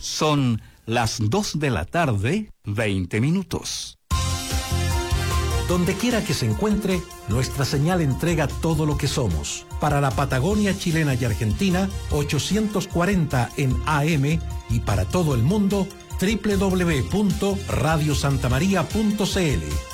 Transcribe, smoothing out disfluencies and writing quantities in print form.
Son las 2 de la tarde, 20 minutos. Donde quiera que se encuentre, nuestra señal entrega todo lo que somos. Para la Patagonia chilena y argentina, 840 en AM, y para todo el mundo, www.radiosantamaria.cl.